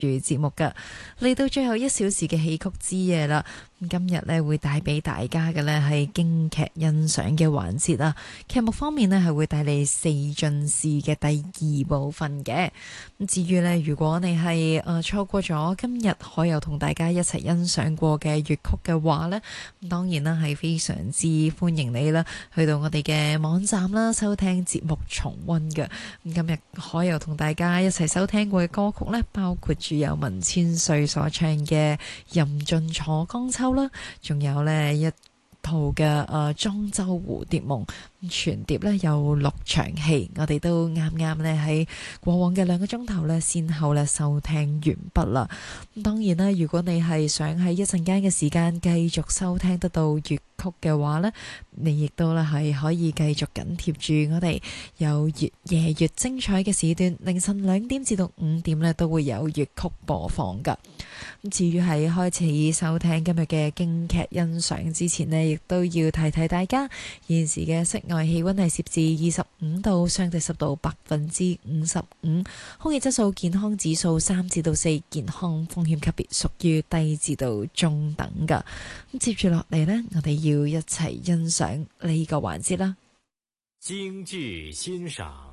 住節目㗎，嚟到最後1小時嘅戲曲之夜啦。今日呢會帶俾大家嘅呢係京劇欣賞嘅環節啊。劇目方面呢係會帶嚟四進士嘅第2部分嘅。咁至於呢，如果你係錯過咗今日可有同大家一齊欣賞過嘅粵曲嘅話呢，咁當然啦係非常之歡迎你啦，去到我哋嘅網站啦，收聽節目重溫嘅。咁今日可有同大家一齊收聽過嘅歌曲呢，包括住有文千歲所唱嘅《任進楚江秋》啦，仲有呢一套嘅莊周蝴蝶夢，全碟呢有6場戲，我哋都啱啱呢喺過往嘅2個鐘頭呢先後呢收聽完畢啦。咁當然啦，如果你係想喺一陣間嘅時間繼續收聽得到粵曲嘅話呢，你亦都呢係可以繼續緊貼住我哋有越夜越精彩嘅時段，凌晨2點至到5點呢都會有粵曲播放噶。咁至於喺開始收聽今日嘅京劇欣賞之前呢，亦都要提提大家，現時嘅室外氣溫係攝氏25度，相對濕度55%，空氣質素健康指數3至到4，健康風險級別屬於低至到中等噶。咁接住落嚟呢，我哋要一齊欣賞呢個環節啦。 京劇欣賞。